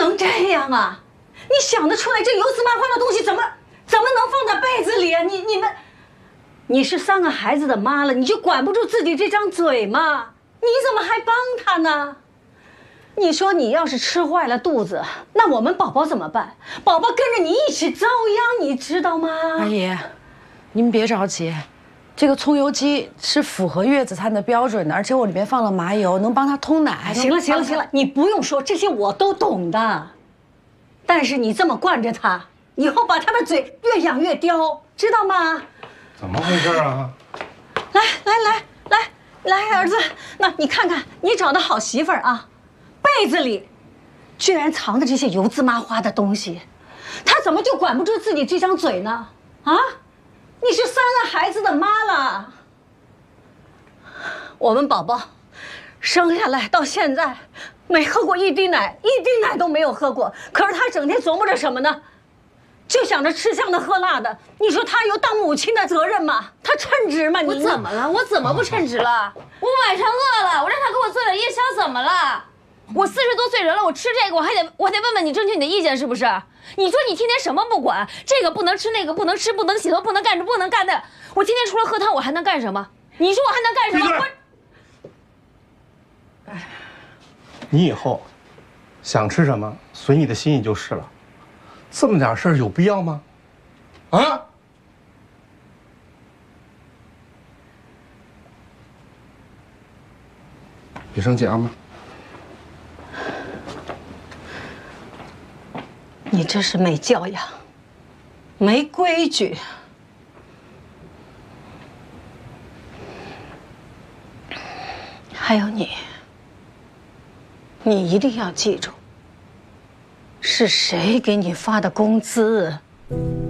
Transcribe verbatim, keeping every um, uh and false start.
能这样啊？你想得出来这油渍麻花的东西怎么怎么能放在被子里啊？你你们，你是三个孩子的妈了，你就管不住自己这张嘴吗？你怎么还帮他呢？你说你要是吃坏了肚子，那我们宝宝怎么办？宝宝跟着你一起遭殃，你知道吗？ 阿姨，您别着急，这个葱油鸡是符合月子餐的标准的，而且我里面放了麻油，能帮他通奶。 行了行了行了，你不用说这些，我都懂的。但是你这么惯着他，以后把他的嘴越养越刁，知道吗？ 怎么回事啊？ 来来来来来，儿子，那你看看，你找的好媳妇儿啊，被子里居然藏着这些油渍麻花的东西，他怎么就管不住自己这张嘴呢？啊，你是三个孩子的妈了，我们宝宝生下来到现在没喝过一滴奶，一滴奶都没有喝过，可是他整天琢磨着什么呢？就想着吃香的喝辣的，你说他有当母亲的责任吗？他称职吗？你我怎么了？我怎么不称职了？我晚上饿了，我让他给我做点夜宵，怎么了？我四十多岁人了，我吃这个我还得我还得问问你，征求你的意见是不是？你说你天天什么不管，这个不能吃，那个不能吃，不能洗头，不能干这不能干那，我天天除了喝汤我还能干什么？你说我还能干什么？我， 哎，你以后想吃什么随你的心意就是了。这么点事儿有必要吗？啊！别生气啊，妈。 你这是没教养，没规矩。还有你，你一定要记住。是谁给你发的工资？